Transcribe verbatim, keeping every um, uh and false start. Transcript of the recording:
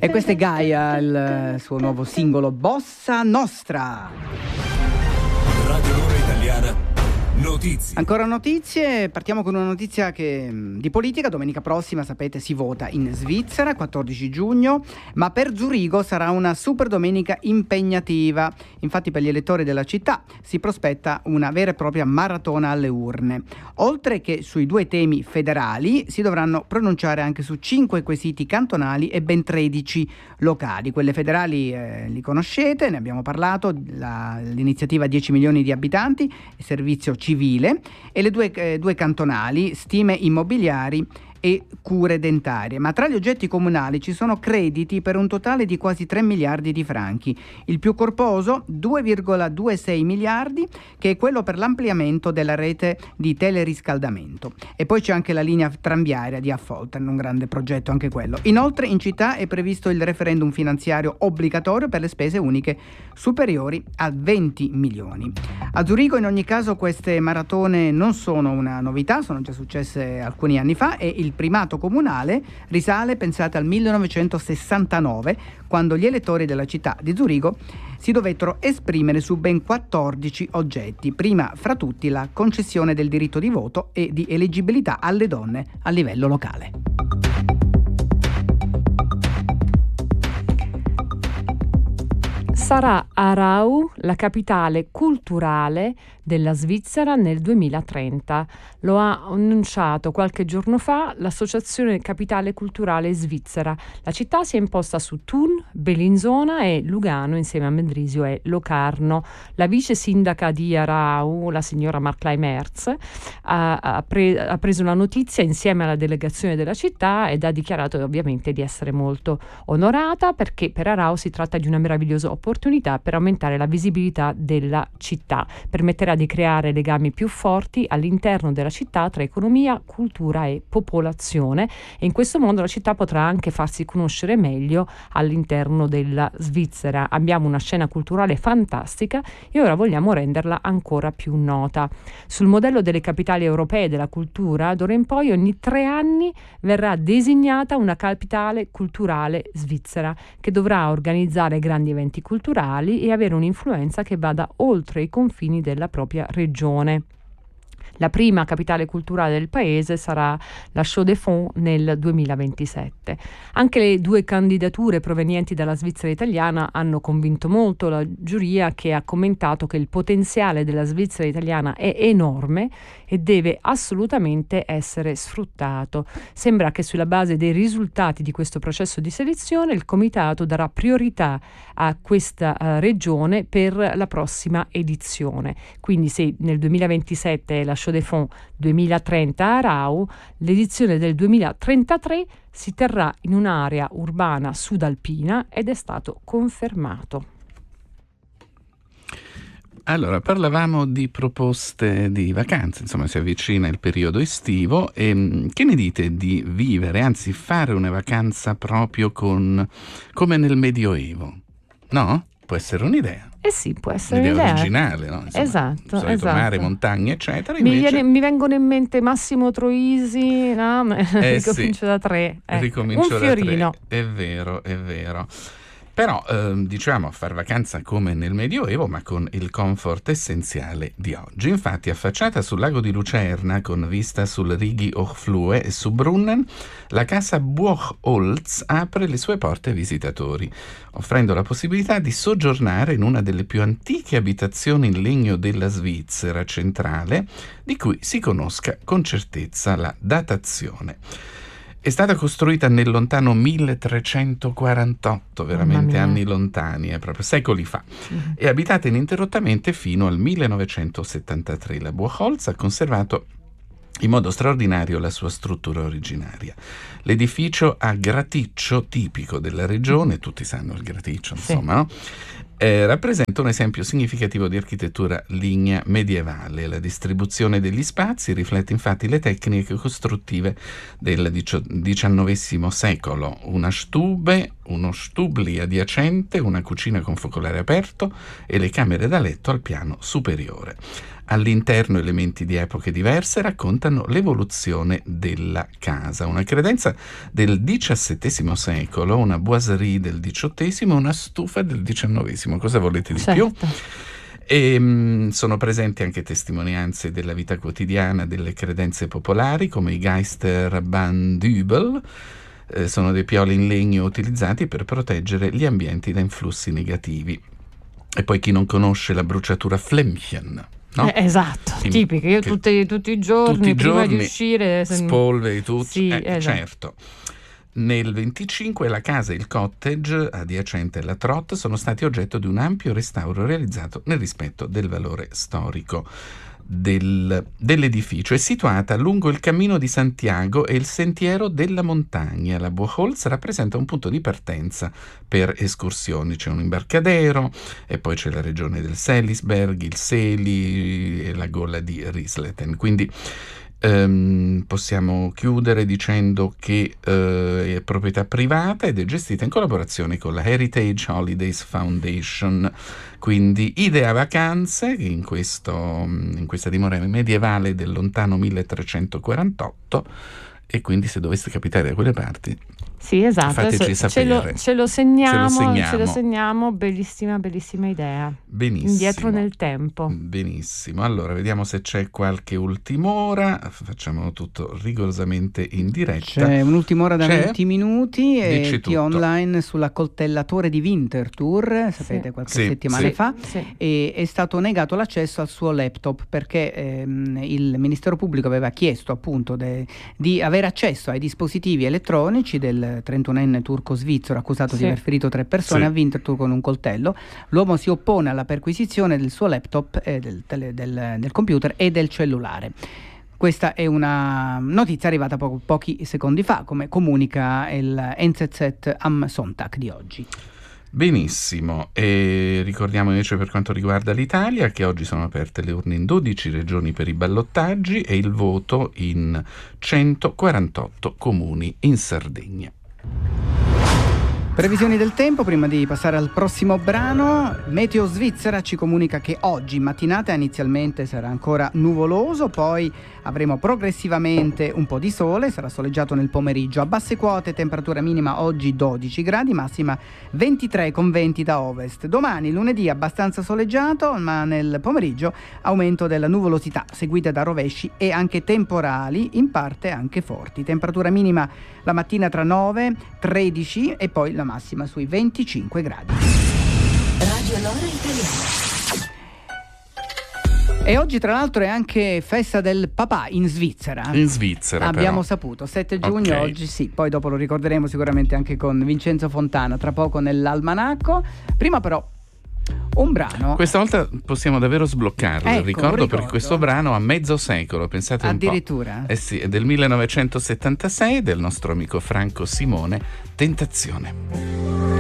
E questo è Gaia, il suo nuovo singolo Bossa Nostra. Radio Lora Italiana. Notizie. Ancora notizie, partiamo con una notizia che, di politica. Domenica prossima, sapete, si vota in Svizzera, quattordici giugno, ma per Zurigo sarà una super domenica impegnativa. Infatti per gli elettori della città si prospetta una vera e propria maratona alle urne. Oltre che sui due temi federali, si dovranno pronunciare anche su cinque quesiti cantonali e ben tredici locali. Quelle federali eh, li conoscete, ne abbiamo parlato, la, l'iniziativa dieci milioni di abitanti e servizio civile, e le due, eh, due cantonali, stime immobiliari e cure dentarie. Ma tra gli oggetti comunali ci sono crediti per un totale di quasi tre miliardi di franchi. Il più corposo, due virgola ventisei miliardi, che è quello per l'ampliamento della rete di teleriscaldamento. E poi c'è anche la linea tranviaria di Affoltern, un grande progetto anche quello. Inoltre in città è previsto il referendum finanziario obbligatorio per le spese uniche superiori a venti milioni. A Zurigo in ogni caso queste maratone non sono una novità, sono già successe alcuni anni fa, e il primato comunale risale, pensate, al millenovecentosessantanove, quando gli elettori della città di Zurigo si dovettero esprimere su ben quattordici oggetti, prima fra tutti la concessione del diritto di voto e di eleggibilità alle donne a livello locale. Sarà Aarau la capitale culturale della Svizzera nel duemilatrenta. Lo ha annunciato qualche giorno fa l'Associazione Capitale Culturale Svizzera. La città si è imposta su Thun, Bellinzona e Lugano insieme a Mendrisio e Locarno. La vice sindaca di Aarau, la signora Markley Merz, ha, ha, pre, ha preso la notizia insieme alla delegazione della città ed ha dichiarato ovviamente di essere molto onorata, perché per Aarau si tratta di una meravigliosa opportunità per aumentare la visibilità della città. Permetterà di creare legami più forti all'interno della città tra economia, cultura e popolazione, e in questo modo la città potrà anche farsi conoscere meglio all'interno della Svizzera. Abbiamo una scena culturale fantastica e ora vogliamo renderla ancora più nota. Sul modello delle capitali europee della cultura, d'ora in poi ogni tre anni verrà designata una capitale culturale svizzera che dovrà organizzare grandi eventi culturali e avere un'influenza che vada oltre i confini della propria regione. La prima capitale culturale del paese sarà la Chaux de Fonds nel duemilaventisette. Anche le due candidature provenienti dalla Svizzera italiana hanno convinto molto la giuria, che ha commentato che il potenziale della Svizzera italiana è enorme e deve assolutamente essere sfruttato. Sembra che sulla base dei risultati di questo processo di selezione il comitato darà priorità a questa uh, regione per la prossima edizione. Quindi se nel duemilaventisette è la Chaux de Fonds, duemilatrenta a Aarau, l'edizione del duemilatrentatré si terrà in un'area urbana sudalpina ed è stato confermato. Allora, parlavamo di proposte di vacanze, insomma si avvicina il periodo estivo, e che ne dite di vivere, anzi fare una vacanza proprio con, come nel Medioevo? No? Può essere un'idea. Eh sì, può essere un'idea un'idea originale, no? Insomma, esatto, solito esatto. mare, montagne, eccetera. Mi, invece... viene, mi vengono in mente Massimo Troisi, no? Eh Ricomincio sì. da tre. Eh. Ricomincio Un fiorino. da tre. È vero, è vero. Però, eh, diciamo, far vacanza come nel Medioevo, ma con il comfort essenziale di oggi. Infatti, affacciata sul lago di Lucerna, con vista sul Rigi Hochflue e su Brunnen, la casa Buchholz apre le sue porte ai visitatori, offrendo la possibilità di soggiornare in una delle più antiche abitazioni in legno della Svizzera centrale, di cui si conosca con certezza la datazione. È stata costruita nel lontano milletrecentoquarantotto, veramente anni lontani, è proprio secoli fa, mm-hmm. e abitata ininterrottamente fino al millenovecentosettantatré. La Buchholz ha conservato in modo straordinario la sua struttura originaria. L'edificio a graticcio tipico della regione, tutti sanno il graticcio, insomma, sì. no? eh, rappresenta un esempio significativo di architettura lignea medievale. La distribuzione degli spazi riflette infatti le tecniche costruttive del diciannovesimo secolo. Una stube, uno stubli adiacente, una cucina con focolare aperto e le camere da letto al piano superiore. All'interno elementi di epoche diverse raccontano l'evoluzione della casa. Una credenza del diciassettesimo secolo, una boiserie del diciottesimo, una stufa del diciannovesimo. Cosa volete di certo. più? E, mh, sono presenti anche testimonianze della vita quotidiana, delle credenze popolari, come i Geisterbahndübel. Eh, sono dei pioli in legno utilizzati per proteggere gli ambienti da influssi negativi. E poi chi non conosce la bruciatura Flämmchen, no? Eh, esatto, In, tipica. Io tutti, tutti i giorni, tutti i prima giorni di uscire, se... spolveri tutto. Sì, eh, esatto. Certo. Nel venticinque la casa e il cottage adiacente alla Trott sono stati oggetto di un ampio restauro realizzato nel rispetto del valore storico del, dell'edificio. È situata lungo il cammino di Santiago e il sentiero della montagna. La Buchholz rappresenta un punto di partenza per escursioni. C'è un imbarcadero e poi c'è la regione del Selisberg, il Seli e la gola di Risleten. Quindi Um, possiamo chiudere dicendo che uh, è proprietà privata ed è gestita in collaborazione con la Heritage Holidays Foundation, quindi idea vacanze in, questo, in questa dimora medievale del lontano milletrecentoquarantotto, e quindi se doveste capitare da quelle parti, sì, esatto, fateci ce, sapere. Lo, ce, lo segniamo, ce lo segniamo, ce lo segniamo, bellissima, bellissima idea. Benissimo. Indietro nel tempo. Benissimo, allora vediamo se c'è qualche ultim'ora, facciamo tutto rigorosamente in diretta. C'è un'ultima ora da c'è? venti minuti e Dici T tutto. online sull'accoltellatore di Winterthur, sapete, Sì. qualche Sì, settimana sì. fa, Sì. e è stato negato l'accesso al suo laptop perché ehm, il Ministero Pubblico aveva chiesto appunto de, di avere accesso ai dispositivi elettronici del trentunenne turco-svizzero accusato Sì. di aver ferito tre persone Sì. a Winterthur con un coltello. L'uomo si oppone alla perquisizione del suo laptop, eh, del, tele, del, del computer e del cellulare. Questa è una notizia arrivata poco, pochi secondi fa, come comunica il N Z Z am Sonntag di oggi. Benissimo, e ricordiamo invece per quanto riguarda l'Italia che oggi sono aperte le urne in dodici regioni per i ballottaggi e il voto in centoquarantotto comuni in Sardegna. Previsioni del tempo, prima di passare al prossimo brano. Meteo Svizzera ci comunica che oggi in mattinata inizialmente sarà ancora nuvoloso, poi avremo progressivamente un po' di sole, sarà soleggiato nel pomeriggio. A basse quote temperatura minima oggi dodici gradi, massima ventitré con venti da ovest. Domani lunedì abbastanza soleggiato, ma nel pomeriggio aumento della nuvolosità seguita da rovesci e anche temporali, in parte anche forti. Temperatura minima la mattina tra nove tredici e poi la massima sui venticinque gradi. Radio Lora Italiana. E oggi tra l'altro è anche festa del papà in Svizzera. In Svizzera Abbiamo però. saputo, sette giugno Ok. oggi, sì, poi dopo lo ricorderemo sicuramente anche con Vincenzo Fontana, tra poco nell'almanacco. Prima però un brano. Questa volta possiamo davvero sbloccarlo, Ecco, il ricordo, un ricordo. perché questo brano ha mezzo secolo, pensate un po'. Addirittura? Eh sì, è del millenovecentosettantasei, del nostro amico Franco Simone, Tentazione.